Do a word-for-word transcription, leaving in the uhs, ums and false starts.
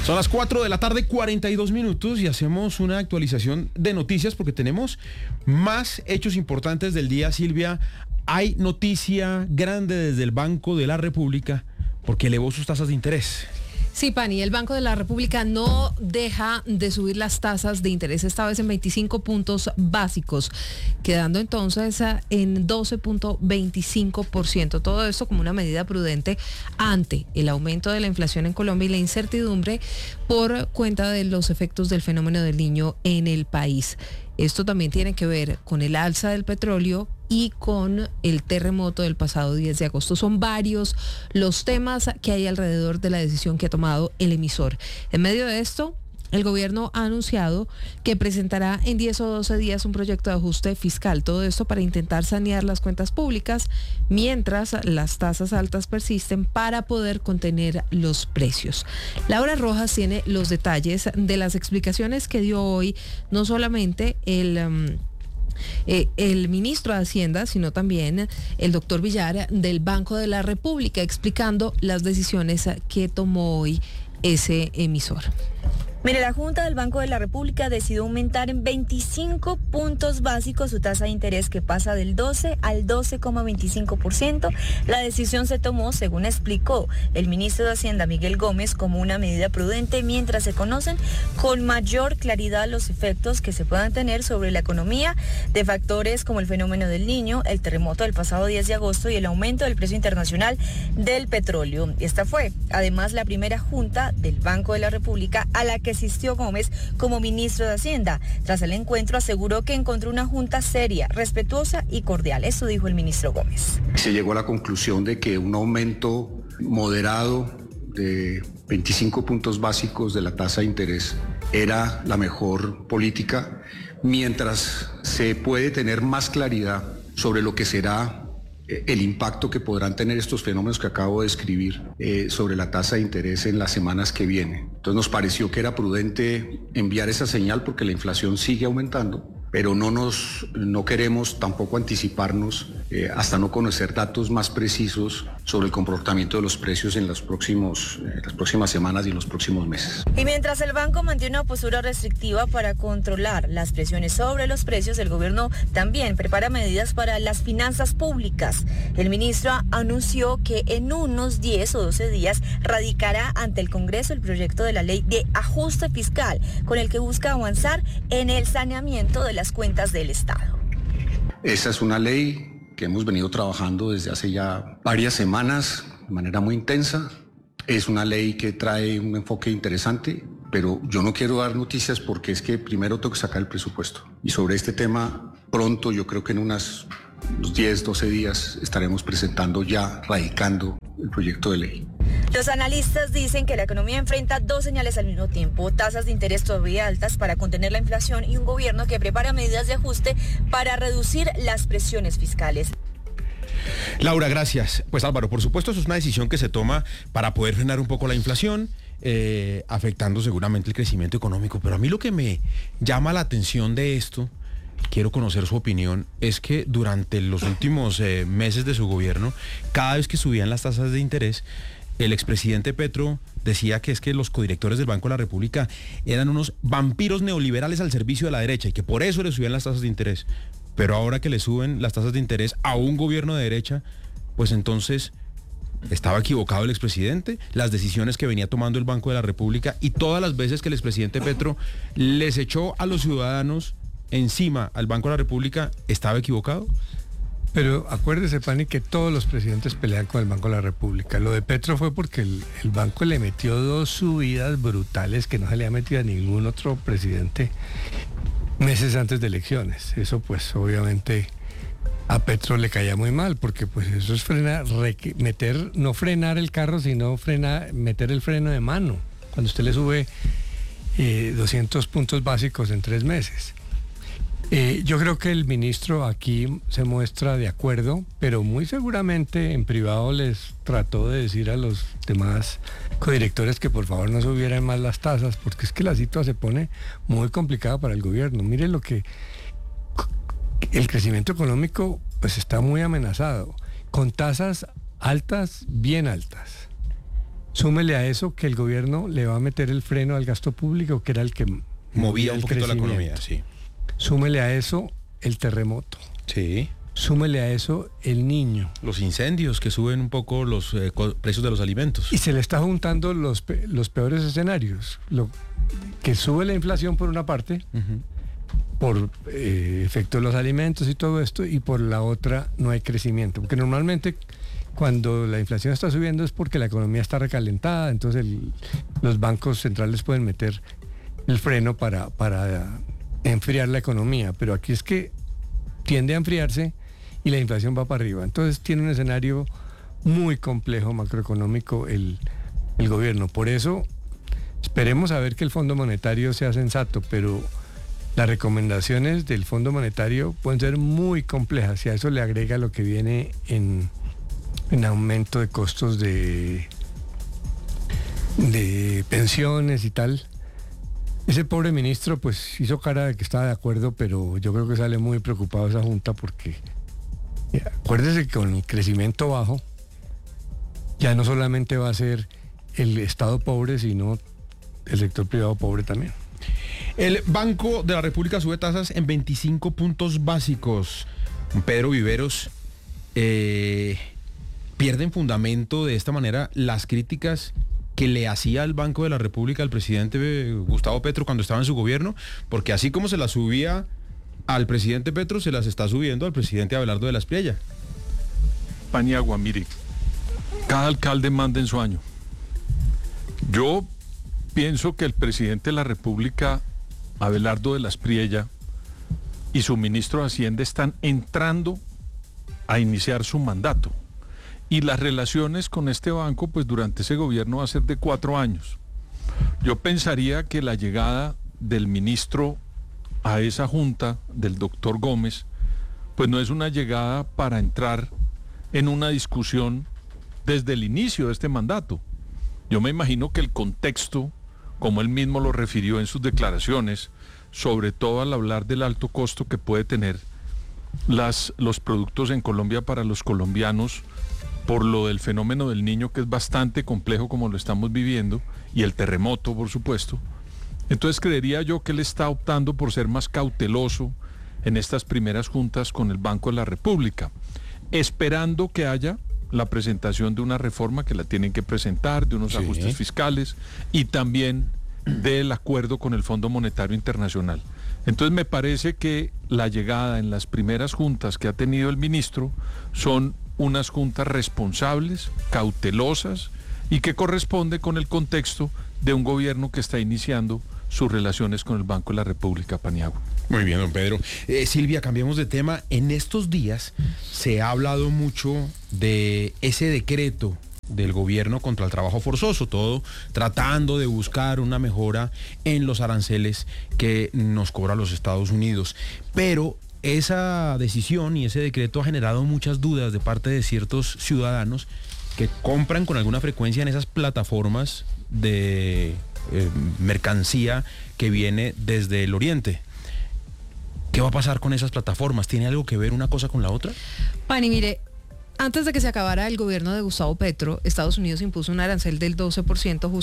Son las cuatro de la tarde, cuarenta y dos minutos, y hacemos una actualización de noticias porque tenemos más hechos importantes del día, Silvia. Hay noticia grande desde el Banco de la República porque elevó sus tasas de interés. Sí, Pani, el Banco de la República no deja de subir las tasas de interés, esta vez en veinticinco puntos básicos, quedando entonces en doce punto veinticinco por ciento. Todo esto como una medida prudente ante el aumento de la inflación en Colombia y la incertidumbre por cuenta de los efectos del fenómeno del Niño en el país. Esto también tiene que ver con el alza del petróleo y con el terremoto del pasado diez de agosto. Son varios los temas que hay alrededor de la decisión que ha tomado el emisor. En medio de esto, el gobierno ha anunciado que presentará en diez o doce días un proyecto de ajuste fiscal. Todo esto para intentar sanear las cuentas públicas mientras las tasas altas persisten para poder contener los precios. Laura Rojas tiene los detalles de las explicaciones que dio hoy no solamente el... Um, Eh, el ministro de Hacienda, sino también el doctor Villar del Banco de la República, explicando las decisiones que tomó hoy ese emisor. Mire, la Junta del Banco de la República decidió aumentar en veinticinco puntos básicos su tasa de interés, que pasa del doce al doce coma veinticinco por ciento. La decisión se tomó, según explicó el ministro de Hacienda, Miguel Gómez, como una medida prudente mientras se conocen con mayor claridad los efectos que se puedan tener sobre la economía de factores como el fenómeno del Niño, el terremoto del pasado diez de agosto y el aumento del precio internacional del petróleo. Esta fue, además, la primera Junta del Banco de la República a la que asistió Gómez como ministro de Hacienda. Tras el encuentro aseguró que encontró una junta seria, respetuosa y cordial. Eso dijo el ministro Gómez. Se llegó a la conclusión de que un aumento moderado de veinticinco puntos básicos de la tasa de interés era la mejor política, mientras se puede tener más claridad sobre lo que será el impacto que podrán tener estos fenómenos que acabo de describir eh, sobre la tasa de interés en las semanas que vienen. Entonces nos pareció que era prudente enviar esa señal porque la inflación sigue aumentando, pero no nos no queremos tampoco anticiparnos eh, hasta no conocer datos más precisos sobre el comportamiento de los precios en los próximos, eh, las próximas semanas y los próximos meses. Y mientras el banco mantiene una postura restrictiva para controlar las presiones sobre los precios, el gobierno también prepara medidas para las finanzas públicas. El ministro anunció que en unos diez o doce días radicará ante el Congreso el proyecto de la ley de ajuste fiscal, con el que busca avanzar en el saneamiento de las cuentas del Estado. Esa es una ley que hemos venido trabajando desde hace ya varias semanas de manera muy intensa. Es una ley que trae un enfoque interesante, pero yo no quiero dar noticias porque es que primero tengo que sacar el presupuesto. Y sobre este tema, pronto, yo creo que en unas, unos diez, doce días estaremos presentando ya, radicando el proyecto de ley. Los analistas dicen que la economía enfrenta dos señales al mismo tiempo: tasas de interés todavía altas para contener la inflación y un gobierno que prepara medidas de ajuste para reducir las presiones fiscales. Laura, gracias. Pues Álvaro, por supuesto, eso es una decisión que se toma para poder frenar un poco la inflación, eh, afectando seguramente el crecimiento económico. Pero a mí lo que me llama la atención de esto, quiero conocer su opinión, es que durante los últimos eh, meses de su gobierno, cada vez que subían las tasas de interés, el expresidente Petro decía que es que los codirectores del Banco de la República eran unos vampiros neoliberales al servicio de la derecha y que por eso le subían las tasas de interés. Pero ahora que le suben las tasas de interés a un gobierno de derecha, pues entonces estaba equivocado el expresidente, las decisiones que venía tomando el Banco de la República y todas las veces que el expresidente Petro les echó a los ciudadanos encima al Banco de la República, ¿estaba equivocado? Pero acuérdese, Pani, que todos los presidentes pelean con el Banco de la República. Lo de Petro fue porque el, el banco le metió dos subidas brutales que no se le ha metido a ningún otro presidente meses antes de elecciones. Eso pues obviamente a Petro le caía muy mal, porque pues eso es frenar, meter, no frenar el carro, sino frenar, meter el freno de mano, cuando usted le sube eh, doscientos puntos básicos en tres meses. Eh, yo creo que el ministro aquí se muestra de acuerdo, pero muy seguramente en privado les trató de decir a los demás codirectores que por favor no subieran más las tasas, porque es que la situación se pone muy complicada para el gobierno. Mire lo que... El crecimiento económico pues está muy amenazado, con tasas altas, bien altas. Súmele a eso que el gobierno le va a meter el freno al gasto público, que era el que Movía un el poquito la economía, crecimiento. sí. Súmele a eso el terremoto. Sí. Súmele a eso el niño. Los incendios que suben un poco los eh, co- precios de los alimentos. Y se le está juntando los, pe- los peores escenarios. Lo que sube la inflación por una parte, Ujú. por eh, efecto de los alimentos y todo esto, y por la otra no hay crecimiento. Porque normalmente cuando la inflación está subiendo es porque la economía está recalentada, entonces el- los bancos centrales pueden meter el freno para, para enfriar la economía. Pero aquí es que tiende a enfriarse y la inflación va para arriba. Entonces tiene un escenario muy complejo macroeconómico el, el gobierno. Por eso esperemos a ver que el Fondo Monetario sea sensato, pero las recomendaciones del Fondo Monetario pueden ser muy complejas y a eso le agrega lo que viene en, en aumento de costos de, de pensiones y tal. Ese pobre ministro pues hizo cara de que estaba de acuerdo, pero yo creo que sale muy preocupado esa junta porque eh, acuérdese que con el crecimiento bajo ya no solamente va a ser el Estado pobre, sino el sector privado pobre también. El Banco de la República sube tasas en veinticinco puntos básicos. Pedro Viveros, eh, ¿pierden fundamento de esta manera las críticas que le hacía al Banco de la República al presidente eh, Gustavo Petro cuando estaba en su gobierno? Porque así como se las subía al presidente Petro, se las está subiendo al presidente Abelardo de la Espriella. Paniagua, mire, cada alcalde manda en su año. Yo pienso que el presidente de la República, Abelardo de la Espriella, y su ministro de Hacienda están entrando a iniciar su mandato. Y las relaciones con este banco, pues durante ese gobierno va a ser de cuatro años. Yo pensaría que la llegada del ministro a esa junta, del doctor Gómez, pues no es una llegada para entrar en una discusión desde el inicio de este mandato. Yo me imagino que el contexto, como él mismo lo refirió en sus declaraciones, sobre todo al hablar del alto costo que puede tener las, los productos en Colombia para los colombianos, por lo del fenómeno del niño, que es bastante complejo como lo estamos viviendo, y el terremoto, por supuesto. Entonces creería yo que él está optando por ser más cauteloso en estas primeras juntas con el Banco de la República, esperando que haya la presentación de una reforma que la tienen que presentar, de unos Sí. ajustes fiscales y también del acuerdo con el Fondo Monetario Internacional. Entonces me parece que la llegada en las primeras juntas que ha tenido el ministro son unas juntas responsables, cautelosas y que corresponde con el contexto de un gobierno que está iniciando sus relaciones con el Banco de la República, Paniagua. Muy bien, don Pedro. Eh, Silvia, cambiemos de tema. En estos días se ha hablado mucho de ese decreto del gobierno contra el trabajo forzoso, todo tratando de buscar una mejora en los aranceles que nos cobra los Estados Unidos. Pero esa decisión y ese decreto ha generado muchas dudas de parte de ciertos ciudadanos que compran con alguna frecuencia en esas plataformas de eh, mercancía que viene desde el oriente. ¿Qué va a pasar con esas plataformas? ¿Tiene algo que ver una cosa con la otra? Pani, mire, antes de que se acabara el gobierno de Gustavo Petro, Estados Unidos impuso un arancel del doce por ciento